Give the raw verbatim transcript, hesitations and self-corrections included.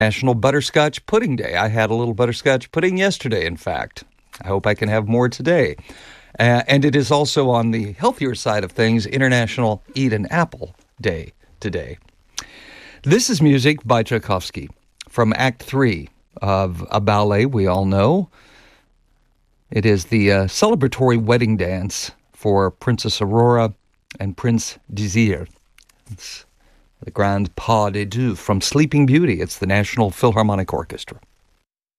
National Butterscotch Pudding Day. I had a little butterscotch pudding yesterday, in fact. I hope I can have more today. Uh, and it is also on the healthier side of things, International Eat an Apple Day today. This is music by Tchaikovsky from Act Three of a ballet we all know. It is the uh, celebratory wedding dance for Princess Aurora and Prince Désir. It's the Grand Pas de Deux from Sleeping Beauty. It's the National Philharmonic Orchestra.